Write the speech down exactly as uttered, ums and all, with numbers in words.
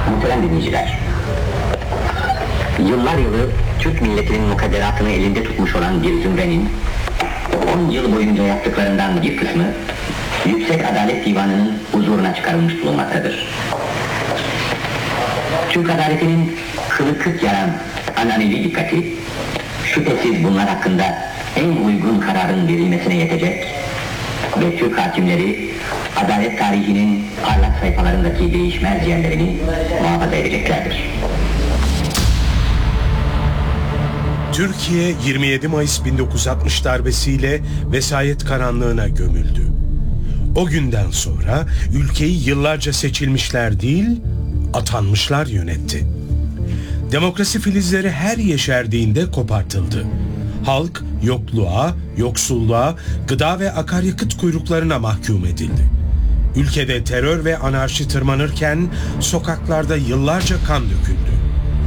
Muhterem dinleyiciler, yıllar yılı Türk milletinin mukadderatını elinde tutmuş olan bir zümrenin on yıl boyunca yaptıklarından bir kısmı Yüksek Adalet Divanı'nın huzuruna çıkarılmış bulunmaktadır. Türk adaletinin kılı kırk yaran ananevi dikkati, şüphesiz bunlar hakkında en uygun kararın verilmesine yetecek ve Türk hakimleri adalet tarihinin parlak sayfalarındaki değişmez yerlerini muhafaza edeceklerdir. Türkiye yirmi yedi Mayıs bin dokuz yüz altmış darbesiyle vesayet karanlığına gömüldü. O günden sonra ülkeyi yıllarca seçilmişler değil, atanmışlar yönetti. Demokrasi filizleri her yeşerdiğinde kopartıldı. Halk yokluğa, yoksulluğa, gıda ve akaryakıt kuyruklarına mahkum edildi. Ülkede terör ve anarşi tırmanırken sokaklarda yıllarca kan döküldü.